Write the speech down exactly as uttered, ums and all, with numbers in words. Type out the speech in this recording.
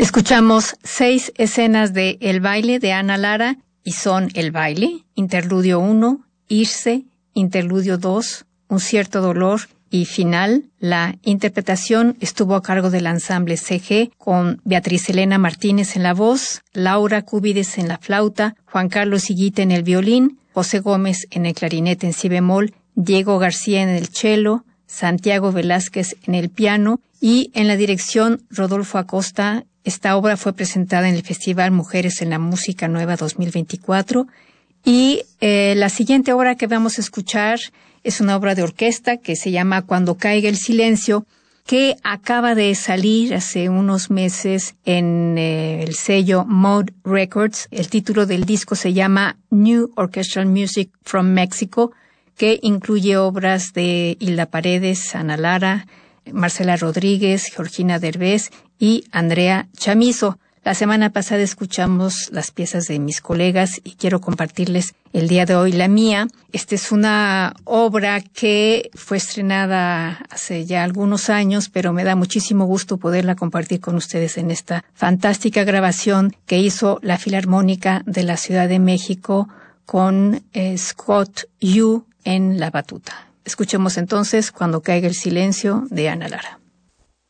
Escuchamos seis escenas de El baile de Ana Lara y son El baile, Interludio uno, Irse, Interludio dos, Un cierto dolor y Final. La interpretación estuvo a cargo del ensamble C G con Beatriz Elena Martínez en la voz, Laura Cúbides en la flauta, Juan Carlos Higuita en el violín, José Gómez en el clarinete en si bemol, Diego García en el cello, Santiago Velázquez en el piano y en la dirección Rodolfo Acosta. Esta obra fue presentada en el Festival Mujeres en la Música Nueva dos mil veinticuatro y eh, la siguiente obra que vamos a escuchar es una obra de orquesta que se llama Cuando caiga el silencio, que acaba de salir hace unos meses en eh, el sello Mode Records. El título del disco se llama New Orchestral Music from Mexico, que incluye obras de Hilda Paredes, Ana Lara, Marcela Rodríguez, Georgina Derbez y Andrea Chamizo. La semana pasada escuchamos las piezas de mis colegas y quiero compartirles el día de hoy la mía. Esta es una obra que fue estrenada hace ya algunos años, pero me da muchísimo gusto poderla compartir con ustedes en esta fantástica grabación que hizo la Filarmónica de la Ciudad de México con eh, Scott Yu en la batuta. Escuchemos entonces Cuando caiga el silencio de Ana Lara.